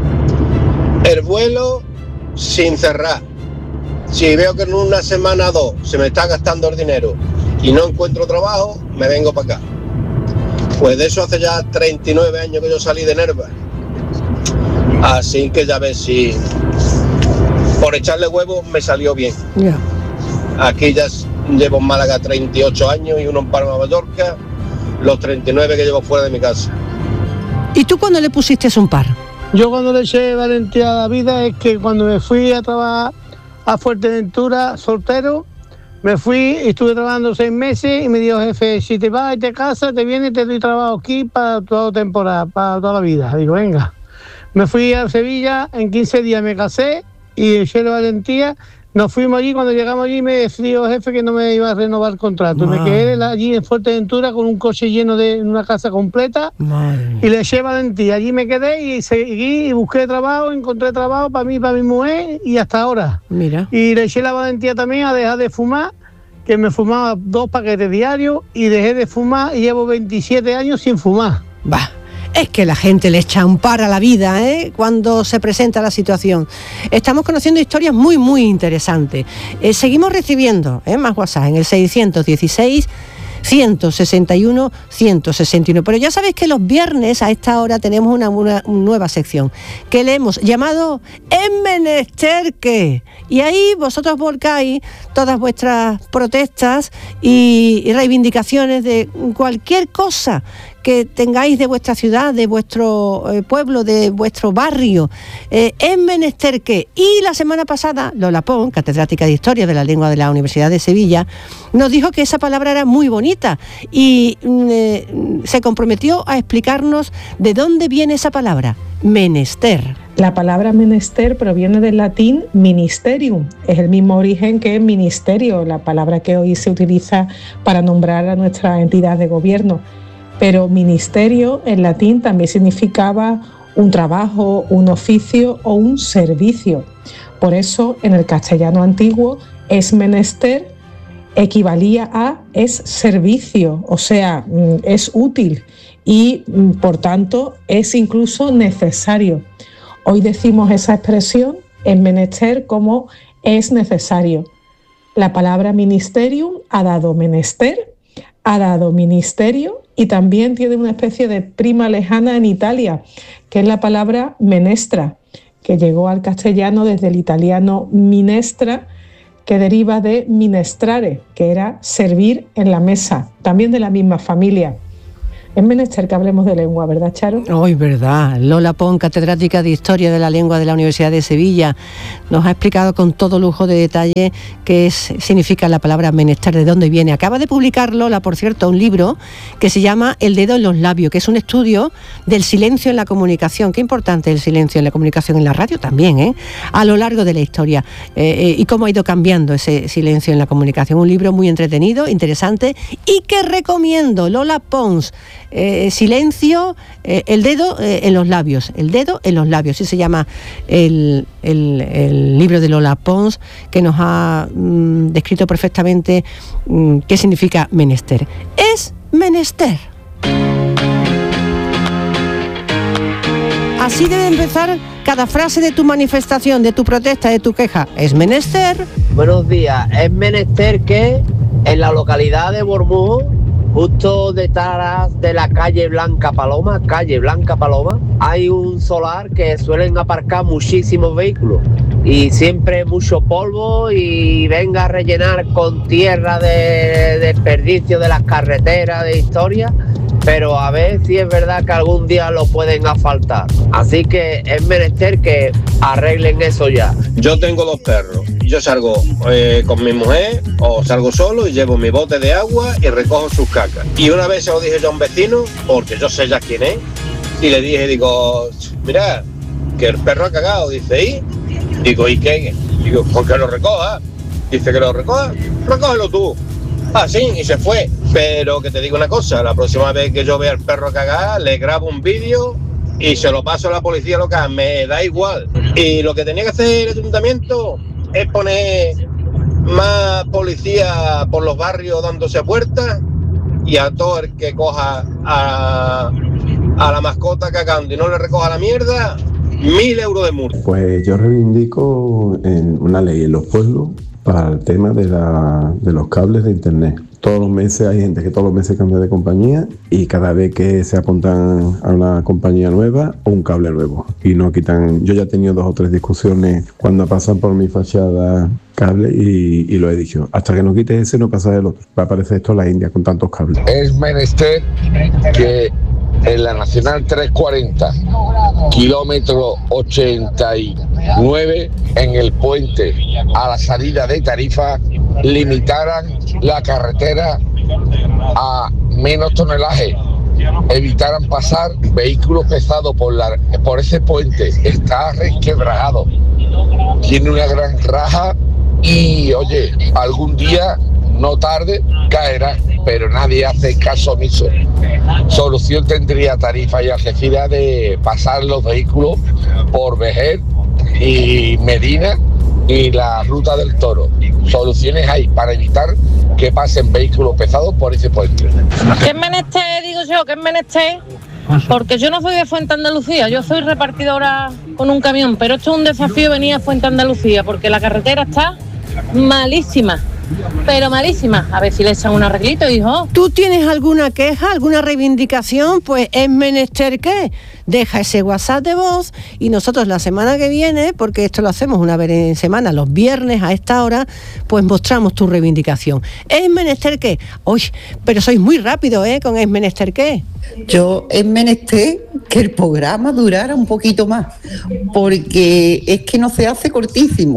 S11: el vuelo sin cerrar. Si veo que en una semana o dos se me está gastando el dinero y no encuentro trabajo, me vengo para acá. Pues de eso hace ya treinta y nueve años que yo salí de Nerva. Así que ya ves, si por echarle huevos me salió bien.
S1: Yeah.
S11: Aquí ya llevo en Málaga treinta y ocho años y uno en Palma de Mallorca, los treinta y nueve que llevo fuera de mi casa.
S1: ¿Y tú cuándo le pusiste un par?
S12: Yo cuando le eché valentía a la vida es que cuando me fui a trabajar a Fuerteventura soltero, me fui y estuve trabajando seis meses y me dijo: jefe, si te vas y te casas, te vienes y te doy trabajo aquí para toda temporada, para toda la vida. Digo, venga. Me fui a Sevilla, en quince días me casé y eché la valentía. Nos fuimos allí, cuando llegamos allí me decidió jefe que no me iba a renovar el contrato. Madre. Me quedé allí en Fuerteventura con un coche lleno de una casa completa. Madre. Y le eché valentía. Allí me quedé y seguí y busqué trabajo, encontré trabajo para mí, para mi mujer y hasta ahora.
S1: Mira.
S12: Y le eché la valentía también a dejar de fumar, que me fumaba dos paquetes diarios y dejé de fumar y llevo veintisiete años sin fumar.
S1: Va. Es que la gente le echa un par a la vida, ¿eh?, cuando se presenta la situación. Estamos conociendo historias muy, muy interesantes. Eh, seguimos recibiendo ¿eh? más WhatsApp en el seiscientos dieciséis, ciento sesenta y uno, ciento sesenta y uno. Pero ya sabéis que los viernes a esta hora tenemos una, una nueva sección que le hemos llamado ¿Es menester qué? Y ahí vosotros volcáis todas vuestras protestas y, y reivindicaciones de cualquier cosa que tengáis de vuestra ciudad, de vuestro eh, pueblo, de vuestro barrio. Eh, ¿Es menester qué? Y la semana pasada, Lola Pons, catedrática de Historia de la Lengua de la Universidad de Sevilla, nos dijo que esa palabra era muy bonita y eh, se comprometió a explicarnos de dónde viene esa palabra, menester.
S13: La palabra menester proviene del latín ministerium, es el mismo origen que ministerio, la palabra que hoy se utiliza para nombrar a nuestra entidad de gobierno. Pero ministerio en latín también significaba un trabajo, un oficio o un servicio. Por eso en el castellano antiguo es menester equivalía a es servicio, o sea, es útil y por tanto es incluso necesario. Hoy decimos esa expresión en menester como es necesario. La palabra ministerium ha dado menester, ha dado ministerio y también tiene una especie de prima lejana en Italia, que es la palabra menestra, que llegó al castellano desde el italiano minestra, que deriva de minestrare, que era servir en la mesa, también de la misma familia. Es menester que hablemos de lengua, ¿verdad, Charo?
S1: Hoy, verdad. Lola Pons, catedrática de Historia de la Lengua de la Universidad de Sevilla, nos ha explicado con todo lujo de detalle qué es, significa la palabra menester, de dónde viene. Acaba de publicar Lola, por cierto, un libro que se llama El dedo en los labios, que es un estudio del silencio en la comunicación. Qué importante el silencio en la comunicación, en la radio también, ¿eh? A lo largo de la historia, eh, eh, y cómo ha ido cambiando ese silencio en la comunicación. Un libro muy entretenido, interesante, y que recomiendo. Lola Pons, Eh, silencio, eh, el dedo eh, en los labios, el dedo en los labios, así se llama el, el, el libro de Lola Pons, que nos ha mm, descrito perfectamente mm, qué significa menester. Es menester. Así debe empezar cada frase de tu manifestación, de tu protesta, de tu queja. Es menester.
S14: Buenos días. Es menester que en la localidad de Bormujos, justo detrás de la calle Blanca Paloma, calle Blanca Paloma, hay un solar que suelen aparcar muchísimos vehículos y siempre mucho polvo y venga a rellenar con tierra de desperdicio de las carreteras, de historia, pero a ver si es verdad que algún día lo pueden asfaltar. Así que es menester que arreglen eso ya.
S11: Yo tengo dos perros. Yo salgo eh, con mi mujer o salgo solo y llevo mi bote de agua y recojo sus cacas. Y una vez se lo dije yo a un vecino, porque yo sé ya quién es, y le dije, digo, mira, que el perro ha cagado. Dice, ¿y? Digo, ¿y qué? Digo, ¿por qué lo recoja? Dice que lo recoja, recógelo tú. Ah, sí, y se fue. Pero que te digo una cosa, la próxima vez que yo vea al perro cagar, le grabo un vídeo y se lo paso a la policía local, me da igual. Y lo que tenía que hacer el ayuntamiento es poner más policía por los barrios dándose puertas y a todo el que coja a, a la mascota cagando y no le recoja la mierda, mil euros de multa.
S15: Pues yo reivindico en una ley en los pueblos para el tema de, la, de los cables de internet. Todos los meses hay gente que todos los meses cambia de compañía y cada vez que se apuntan a una compañía nueva o un cable nuevo y no quitan. Yo ya he tenido dos o tres discusiones cuando pasan por mi fachada cable y, y lo he dicho, hasta que no quites ese no pasa el otro. Va a aparecer esto en la India con tantos cables.
S16: Es menester que en la Nacional trescientos cuarenta, kilómetro ochenta y nueve, en el puente a la salida de Tarifa, limitaran la carretera a menos tonelaje, evitaran pasar vehículos pesados por, la, por ese puente. Está resquebrajado, tiene una gran raja y, oye, algún día, no tarde, caerá, pero nadie hace caso omiso. Solución tendría Tarifa y Algeciras de pasar los vehículos por Vejer y Medina y la Ruta del Toro. Soluciones hay para evitar que pasen vehículos pesados por ese puente.
S17: ¿Qué es menester, digo yo, qué es menester? Porque yo no soy de Fuente Andalucía, yo soy repartidora con un camión, pero esto es un desafío venir a Fuente Andalucía porque la carretera está malísima. Pero malísima. A ver si le echan un arreglito, hijo.
S1: ¿Tú tienes alguna queja, alguna reivindicación? Pues es menester que deja ese WhatsApp de voz y nosotros la semana que viene, porque esto lo hacemos una vez en semana, los viernes a esta hora, pues mostramos tu reivindicación. ¿Es menester qué? Uy, pero sois muy rápido, ¿eh? Con es menester qué.
S18: Yo es menester que el programa durara un poquito más, porque es que no se hace cortísimo.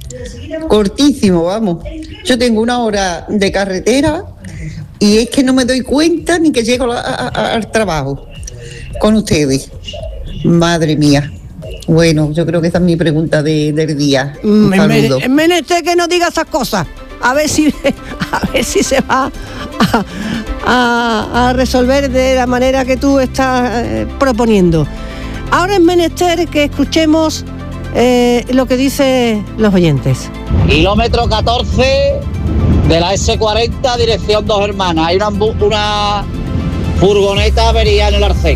S18: Cortísimo, vamos. Yo tengo una hora de carretera y es que no me doy cuenta ni que llego a, a, al trabajo con ustedes. Madre mía. Bueno, yo creo que esa es mi pregunta de, del día. Un saludo.
S1: Es menester que no diga esas cosas. A ver si, a ver si se va a, a, a resolver de la manera que tú estás eh, proponiendo. Ahora es menester que escuchemos Eh, lo que dicen los oyentes.
S19: Kilómetro catorce de la ese cuarenta, dirección Dos Hermanas. Hay una, una furgoneta avería en el Arcén.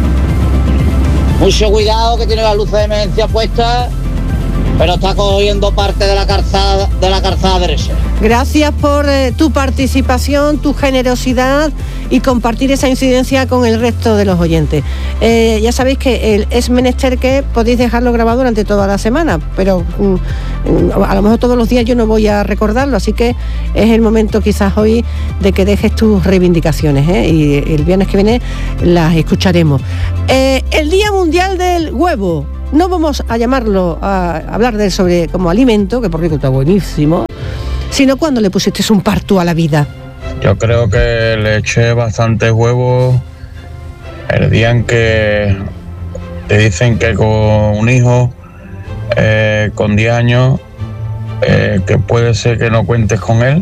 S19: Mucho cuidado, que tiene las luces de emergencia puestas, pero está cogiendo parte de la calzada, de la calzada derecha.
S1: Gracias por eh, tu participación, tu generosidad y compartir esa incidencia con el resto de los oyentes. Eh, ya sabéis que el es menester que podéis dejarlo grabado durante toda la semana, pero mm, a lo mejor todos los días yo no voy a recordarlo, así que es el momento quizás hoy de que dejes tus reivindicaciones, ¿eh? Y el viernes que viene las escucharemos. Eh, el Día Mundial del Huevo. No vamos a llamarlo, a hablar de él sobre como alimento, que por cierto está buenísimo, sino cuando le pusiste un parto a la vida.
S20: Yo creo que le eché bastantes huevos el día en que te dicen que con un hijo eh, con diez años, eh, que puede ser que no cuentes con él,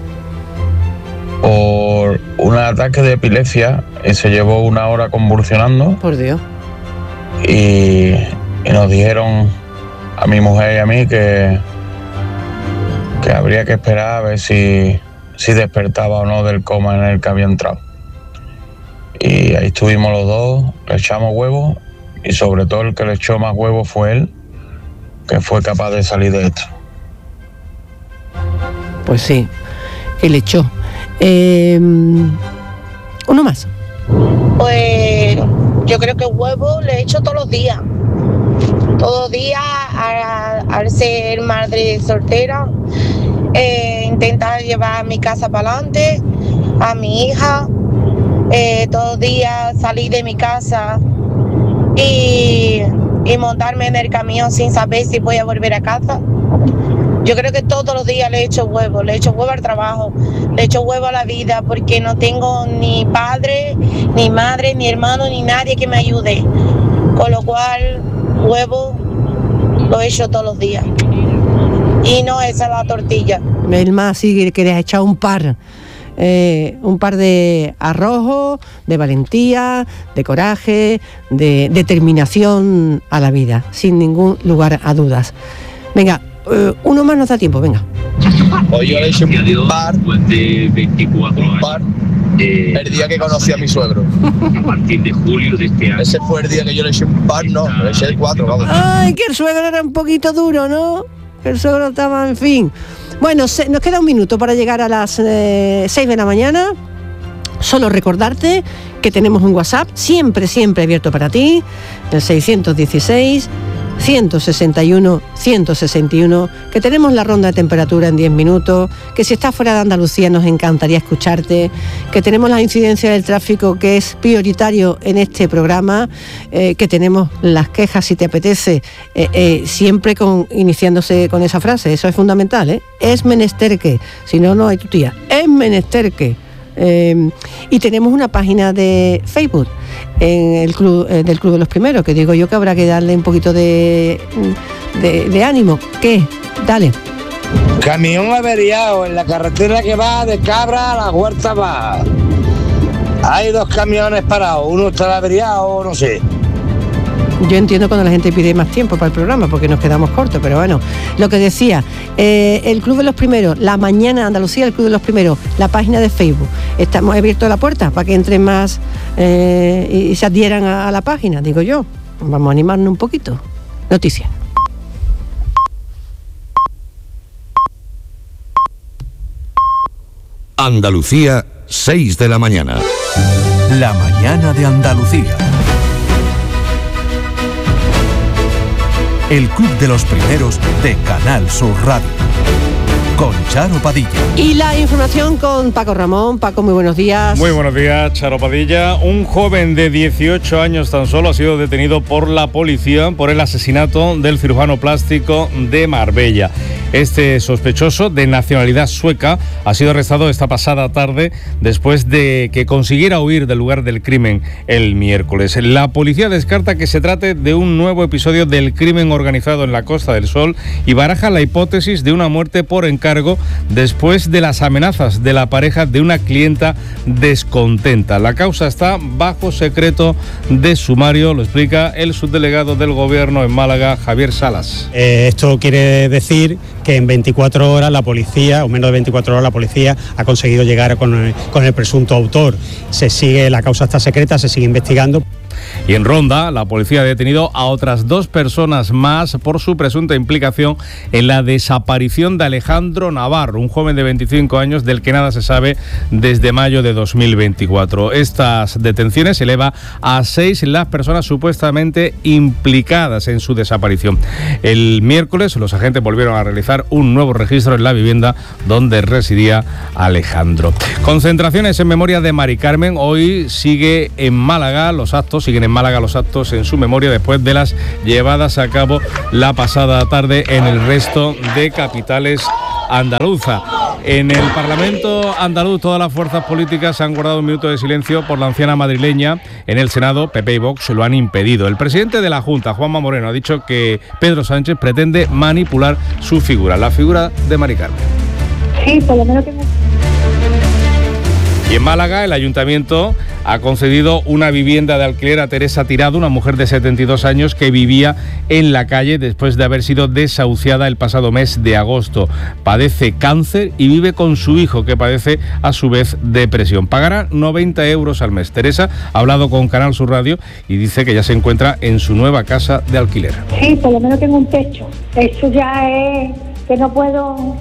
S20: por un ataque de epilepsia, y se llevó una hora convulsionando.
S1: Por Dios.
S20: Y... y nos dijeron a mi mujer y a mí que, que habría que esperar a ver si, si despertaba o no del coma en el que había entrado. Y ahí estuvimos los dos, le echamos huevos, y sobre todo el que le echó más huevos fue él, que fue capaz de salir de esto.
S1: Pues sí, que le echó. Eh, uno más.
S21: Pues yo creo que huevo le echo todos los días. Todos los días, al ser madre soltera, eh, intentar llevar mi casa para adelante, a mi hija, eh, todos los días salir de mi casa y, y montarme en el camión sin saber si voy a volver a casa. Yo creo que todos los días le echo huevo, le echo huevo al trabajo, le echo huevo a la vida, porque no tengo ni padre, ni madre, ni hermano, ni nadie que me ayude. Con lo cual, huevo lo he hecho todos los días. Y no esa la tortilla.
S1: El más sí que le has echado un par. Eh, un par de arrojo, de valentía, de coraje, de determinación a la vida, sin ningún lugar a dudas. Venga, eh, uno más nos da tiempo, venga.
S11: Hoy yo le eché un par, de veinticuatro un par, el día que conocí a mi suegro.
S22: A partir de julio de este año.
S11: Ese fue el día que yo le eché un par, no, le eché el cuatro, vamos.
S1: Ay, que el suegro era un poquito duro, ¿no? Que el suegro estaba, en fin. Bueno, se, nos queda un minuto para llegar a las eh, seis de la mañana. Solo recordarte que tenemos un WhatsApp siempre, siempre abierto para ti, el seiscientos dieciséis, ciento sesenta y uno, ciento sesenta y uno, que tenemos la ronda de temperatura en diez minutos, que si estás fuera de Andalucía nos encantaría escucharte, que tenemos la incidencia del tráfico que es prioritario en este programa, eh, que tenemos las quejas si te apetece, eh, eh, siempre con, iniciándose con esa frase, eso es fundamental, ¿eh? Es menester que, si no, no hay tu tía, es menester que. Eh, y tenemos una página de Facebook en el club eh, del Club de los Primeros, que digo yo que habrá que darle un poquito de, de, de ánimo. ¿Qué? Dale.
S16: Camión averiado en la carretera que va de Cabra a la Huerta Baja. Hay dos camiones parados, uno está averiado, no sé.
S1: Yo entiendo cuando la gente pide más tiempo para el programa porque nos quedamos cortos, pero bueno, lo que decía, eh, el Club de los Primeros, la mañana Andalucía, el Club de los Primeros, la página de Facebook, estamos abiertos la puerta para que entren más eh, y se adhieran a, a la página, digo yo, vamos a animarnos un poquito. Noticias.
S5: Andalucía, seis de la mañana.
S23: La mañana de Andalucía. El Club de los Primeros de Canal Sur Radio. Con Charo Padilla.
S1: Y la información con Paco Ramón. Paco, muy buenos días.
S24: Muy buenos días, Charo Padilla. Un joven de dieciocho años tan solo ha sido detenido por la policía por el asesinato del cirujano plástico de Marbella. Este sospechoso, de nacionalidad sueca, ha sido arrestado esta pasada tarde después de que consiguiera huir del lugar del crimen el miércoles. La policía descarta que se trate de un nuevo episodio del crimen organizado en la Costa del Sol y baraja la hipótesis de una muerte por encargo después de las amenazas de la pareja de una clienta descontenta. La causa está bajo secreto de sumario, lo explica el subdelegado del Gobierno en Málaga, Javier Salas.
S25: Eh, esto quiere decir que en veinticuatro horas la policía, o menos de veinticuatro horas la policía ha conseguido llegar con el, con el presunto autor. Se sigue, la causa está secreta, se sigue investigando.
S24: Y en Ronda, la policía ha detenido a otras dos personas más por su presunta implicación en la desaparición de Alejandro Navarro, un joven de veinticinco años del que nada se sabe desde mayo de dos mil veinticuatro. Estas detenciones eleva a seis las personas supuestamente implicadas en su desaparición. El miércoles los agentes volvieron a realizar un nuevo registro en la vivienda donde residía Alejandro. Concentraciones en memoria de Mari Carmen. Hoy sigue en Málaga los actos, siguen en Málaga los actos en su memoria después de las llevadas a cabo la pasada tarde en el resto de capitales andaluza. En el Parlamento andaluz todas las fuerzas políticas han guardado un minuto de silencio por la anciana madrileña. En el Senado, P P y Vox lo han impedido. El presidente de la Junta, Juanma Moreno, ha dicho que Pedro Sánchez pretende manipular su figura, la figura de Mari Carmen.
S21: Sí, por lo menos tengo...
S24: Y en Málaga, el ayuntamiento ha concedido una vivienda de alquiler a Teresa Tirado, una mujer de setenta y dos años que vivía en la calle después de haber sido desahuciada el pasado mes de agosto. Padece cáncer y vive con su hijo, que padece a su vez depresión. Pagará noventa euros al mes. Teresa ha hablado con Canal Sur Radio y dice que ya se encuentra en su nueva casa de alquiler.
S21: Sí, por lo menos tengo un techo. Eso ya es que no puedo...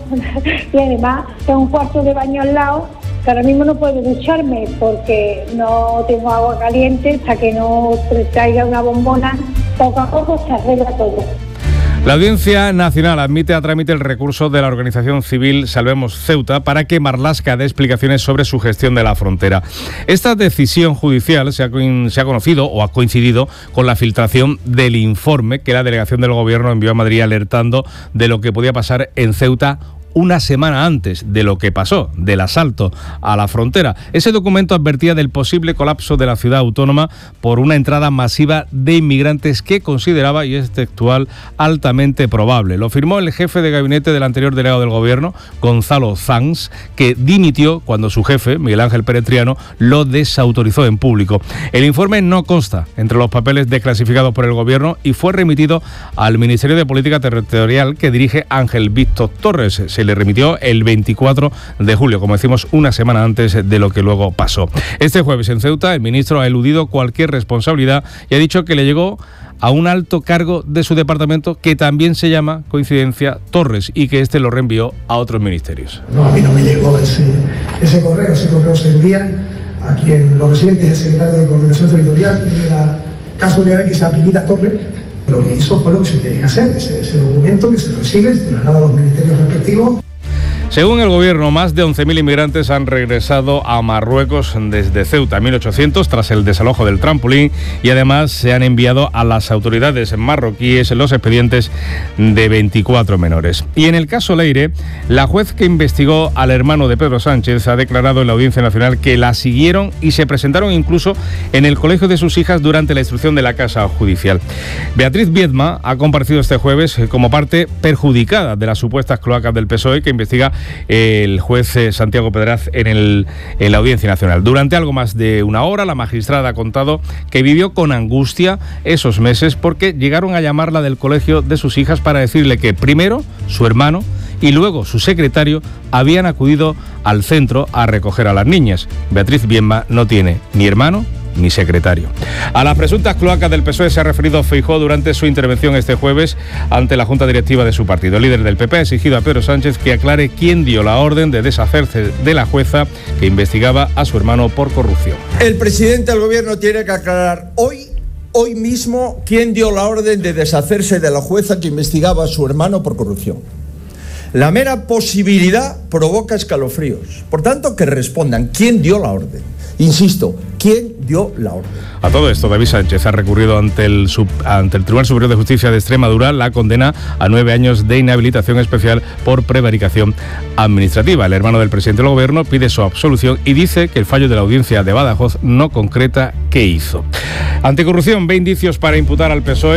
S21: Y además tengo un cuarto de baño al lado, que ahora mismo no puedo ducharme porque no tengo agua caliente. Hasta que no traiga una bombona, poco a poco se arregla todo.
S24: La Audiencia Nacional admite a trámite el recurso de la organización civil Salvemos Ceuta para que Marlaska dé explicaciones sobre su gestión de la frontera. Esta decisión judicial se ha, se ha conocido o ha coincidido con la filtración del informe que la delegación del Gobierno envió a Madrid alertando de lo que podía pasar en Ceuta una semana antes de lo que pasó, del asalto a la frontera. Ese documento advertía del posible colapso de la ciudad autónoma por una entrada masiva de inmigrantes que consideraba, y es textual, altamente probable. Lo firmó el jefe de gabinete del anterior delegado del Gobierno, Gonzalo Sanz, que dimitió cuando su jefe, Miguel Ángel Pérez Triano, lo desautorizó en público. El informe no consta entre los papeles desclasificados por el Gobierno y fue remitido al Ministerio de Política Territorial que dirige Ángel Víctor Torres. Se le remitió el veinticuatro de julio, como decimos, una semana antes de lo que luego pasó. Este jueves en Ceuta el ministro ha eludido cualquier responsabilidad y ha dicho que le llegó a un alto cargo de su departamento que también se llama, coincidencia, Torres, y que este lo reenvió a otros ministerios.
S2: No, a mí no me llegó ese, ese correo, ese correo se envía a quien lo recibe, que es el secretario de Coordinación Territorial, y de la casualidad de que se apellida Torres. Lo que hizo fue lo que se tiene que hacer, ese, ese documento que se recibe, se traslada a los ministerios respectivos.
S24: Según el Gobierno, más de once mil inmigrantes han regresado a Marruecos desde Ceuta en mil ochocientos tras el desalojo del trampolín y además se han enviado a las autoridades marroquíes los expedientes de veinticuatro menores. Y en el caso Leire, la juez que investigó al hermano de Pedro Sánchez ha declarado en la Audiencia Nacional que la siguieron y se presentaron incluso en el colegio de sus hijas durante la instrucción de la Casa Judicial. Beatriz Viedma ha comparecido este jueves como parte perjudicada de las supuestas cloacas del P S O E que investiga el juez Santiago Pedraz en, el, en la Audiencia Nacional. Durante algo más de una hora, la magistrada ha contado que vivió con angustia esos meses porque llegaron a llamarla del colegio de sus hijas para decirle que primero su hermano y luego su secretario habían acudido al centro a recoger a las niñas. Beatriz Viedma no tiene ni hermano ni secretario. A las presuntas cloacas del P S O E se ha referido Feijóo durante su intervención este jueves ante la Junta Directiva de su partido. El líder del P P ha exigido a Pedro Sánchez que aclare quién dio la orden de deshacerse de la jueza que investigaba a su hermano por corrupción.
S3: El presidente del Gobierno tiene que aclarar hoy, hoy mismo, quién dio la orden de deshacerse de la jueza que investigaba a su hermano por corrupción. La mera posibilidad provoca escalofríos. Por tanto, que respondan quién dio la orden. Insisto, ¿quién dio la orden?
S24: A todo esto, David Sánchez ha recurrido ante el, sub, ante el Tribunal Superior de Justicia de Extremadura la condena a nueve años de inhabilitación especial por prevaricación administrativa. El hermano del presidente del Gobierno pide su absolución y dice que el fallo de la audiencia de Badajoz no concreta qué hizo. Anticorrupción ve indicios para imputar al P S O E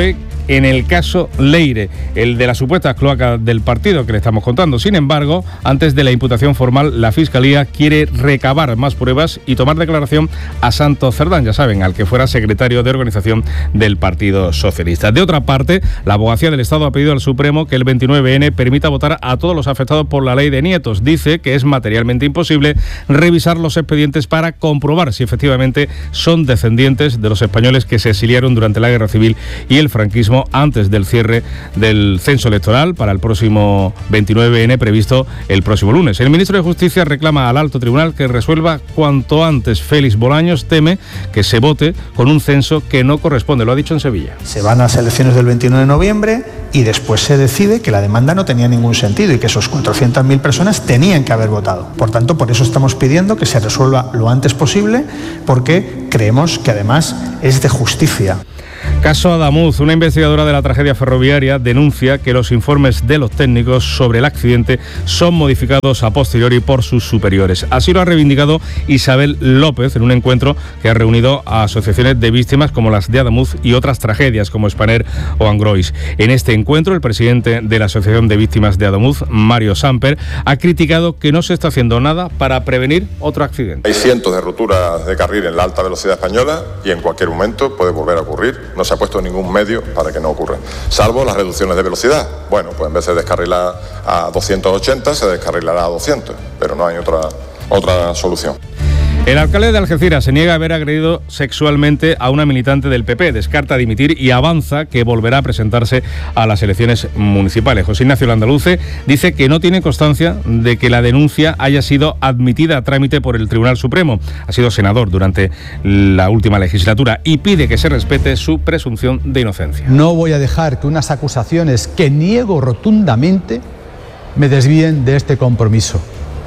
S24: en el caso Leire, el de las supuestas cloacas del partido que le estamos contando. Sin embargo, antes de la imputación formal, la Fiscalía quiere recabar más pruebas y tomar declaración a Santos Cerdán, ya saben, al que fuera secretario de organización del Partido Socialista. De otra parte, la Abogacía del Estado ha pedido al Supremo que el veintinueve ene permita votar a todos los afectados por la ley de nietos. Dice que es materialmente imposible revisar los expedientes para comprobar si efectivamente son descendientes de los españoles que se exiliaron durante la Guerra Civil y el franquismo antes del cierre del censo electoral para el próximo veintinueve ene previsto el próximo lunes. El ministro de Justicia reclama al alto tribunal que resuelva cuanto antes. Félix Bolaños teme que se vote con un censo que no corresponde, lo ha dicho en Sevilla.
S4: Se van a las elecciones del veintinueve de noviembre y después se decide que la demanda no tenía ningún sentido y que esos cuatrocientas mil personas tenían que haber votado. Por tanto, por eso estamos pidiendo que se resuelva lo antes posible, porque creemos que además es de justicia.
S24: Caso Adamuz, una investigadora de la tragedia ferroviaria denuncia que los informes de los técnicos sobre el accidente son modificados a posteriori por sus superiores. Así lo ha reivindicado Isabel López en un encuentro que ha reunido a asociaciones de víctimas como las de Adamuz y otras tragedias como Spanair o Angrois. En este encuentro, el presidente de la Asociación de Víctimas de Adamuz, Mario Samper, ha criticado que no se está haciendo nada para prevenir otro accidente.
S6: Hay cientos de roturas de carril en la alta velocidad española y en cualquier momento puede volver a ocurrir. No se ha puesto ningún medio para que no ocurra, salvo las reducciones de velocidad. Bueno, pues en vez de descarrilar a doscientos ochenta, se descarrilará a doscientos, pero no hay otra, otra solución.
S24: El alcalde de Algeciras se niega a haber agredido sexualmente a una militante del P P, descarta dimitir y avanza que volverá a presentarse a las elecciones municipales. José Ignacio Landaluce dice que no tiene constancia de que la denuncia haya sido admitida a trámite por el Tribunal Supremo. Ha sido senador durante la última legislatura y pide que se respete su presunción de inocencia.
S7: No voy a dejar que unas acusaciones que niego rotundamente me desvíen de este compromiso.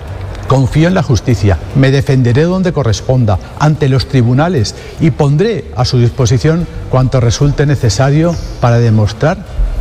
S7: Confío en la justicia, me defenderé donde corresponda, ante los tribunales, y pondré a su disposición cuanto resulte necesario para demostrar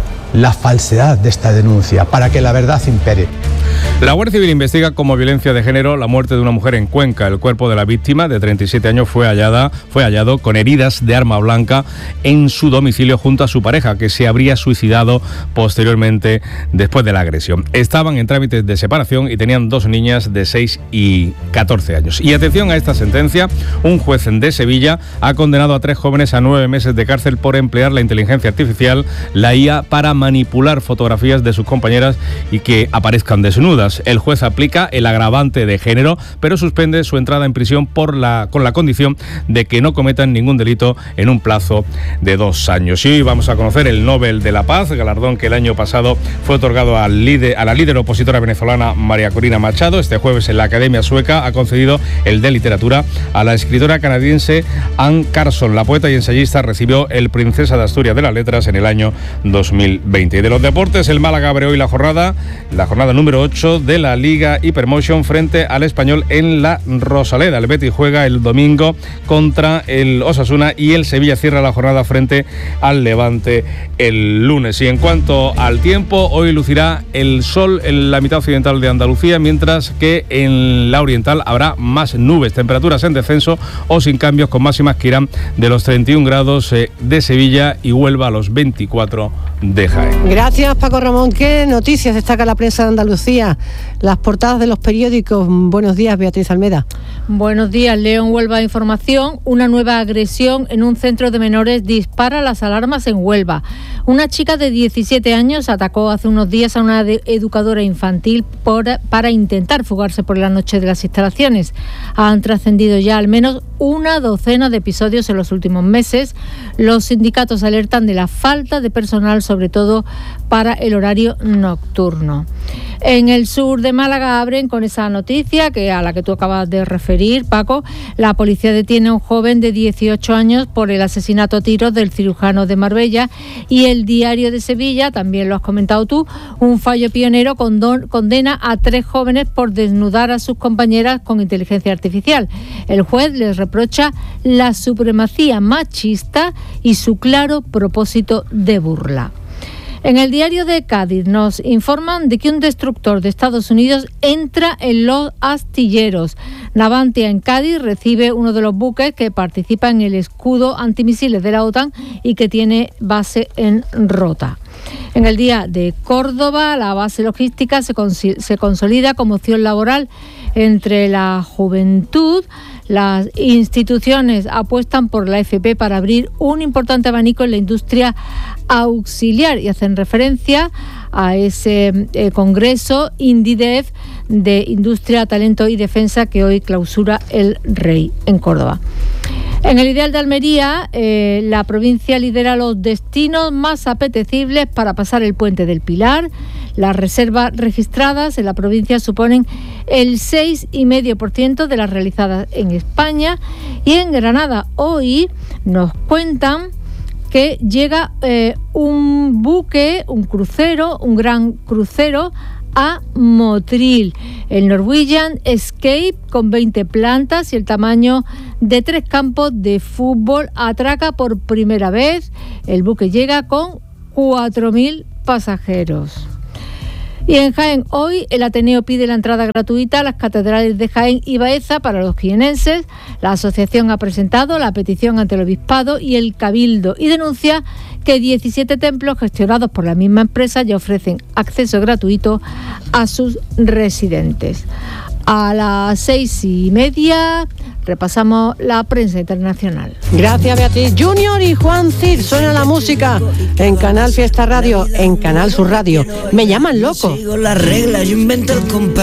S7: la falsedad de esta denuncia, para que la verdad impere.
S24: La Guardia Civil investiga como violencia de género la muerte de una mujer en Cuenca. El cuerpo de la víctima, de treinta y siete años, fue, hallada, fue hallado con heridas de arma blanca en su domicilio junto a su pareja, que se habría suicidado posteriormente después de la agresión. Estaban en trámites de separación y tenían dos niñas de seis y catorce años. Y atención a esta sentencia, un juez de Sevilla ha condenado a tres jóvenes a nueve meses de cárcel por emplear la inteligencia artificial, la I A, para manipular fotografías de sus compañeras y que aparezcan desnudas. El juez aplica el agravante de género, pero suspende su entrada en prisión por la, con la condición de que no cometan ningún delito en un plazo de dos años. Y hoy vamos a conocer el Nobel de la Paz, galardón que el año pasado fue otorgado al líder, a la líder opositora venezolana María Corina Machado. Este jueves en la Academia Sueca ha concedido el de Literatura a la escritora canadiense Anne Carson. La poeta y ensayista recibió el Princesa de Asturias de las Letras en el año dos mil veinte. Y de los deportes, el Málaga abre hoy la jornada, la jornada número ocho de la Liga Hypermotion frente al Español en la Rosaleda. El Betis juega el domingo contra el Osasuna y el Sevilla cierra la jornada frente al Levante el lunes. Y en cuanto al tiempo, hoy lucirá el sol en la mitad occidental de Andalucía, mientras que en la oriental habrá más nubes, temperaturas en descenso o sin cambios, con máximas que irán de los treinta y un grados de Sevilla y Huelva a los veinticuatro de Jaén.
S1: Gracias, Paco Ramón. ¿Qué noticias destaca la prensa de Andalucía? Las portadas de los periódicos. Buenos días, Beatriz Almeda.
S8: Buenos días, León. Huelva Información. Una nueva agresión en un centro de menores dispara las alarmas en Huelva. Una chica de diecisiete años atacó hace unos días a una educadora infantil por, para intentar fugarse por la noche de las instalaciones. Han trascendido ya al menos una docena de episodios en los últimos meses. Los sindicatos alertan de la falta de personal, sobre todo para el horario nocturno. En el sur de Málaga abren con esa noticia que a la que tú acabas de referir, Paco. La policía detiene a un joven de dieciocho años por el asesinato a tiros del cirujano de Marbella, y el Diario de Sevilla, también lo has comentado tú, un fallo pionero condon, condena a tres jóvenes por desnudar a sus compañeras con inteligencia artificial. El juez les reprocha la supremacía machista y su claro propósito de burla. En el Diario de Cádiz nos informan de que un destructor de Estados Unidos entra en los astilleros. Navantia, en Cádiz, recibe uno de los buques que participa en el escudo antimisiles de la OTAN y que tiene base en Rota. En el Día de Córdoba, la base logística se, cons- se consolida como opción laboral entre la juventud. Las instituciones apuestan por la F P para abrir un importante abanico en la industria auxiliar y hacen referencia a ese eh, congreso INDIDEF de Industria, Talento y Defensa que hoy clausura el Rey en Córdoba. En el Ideal de Almería, eh, la provincia lidera los destinos más apetecibles para pasar el Puente del Pilar. Las reservas registradas en la provincia suponen el seis coma cinco por ciento de las realizadas en España. Y en Granada hoy nos cuentan que llega eh, un buque, un crucero, un gran crucero a Motril. El Norwegian Escape, con veinte plantas y el tamaño de tres campos de fútbol, atraca por primera vez. El buque llega con cuatro mil pasajeros. Y en Jaén hoy el Ateneo pide la entrada gratuita a las catedrales de Jaén y Baeza para los jienenses. La asociación ha presentado la petición ante el Obispado y el Cabildo y denuncia que diecisiete templos gestionados por la misma empresa ya ofrecen acceso gratuito a sus residentes. A las seis y media repasamos la prensa internacional.
S1: Gracias, Beatriz. Junior y Juan Cid, suena la música en Canal Fiesta Radio, en Canal Sur Radio. Me llaman loco.
S9: Sigo las reglas, yo invento el compás.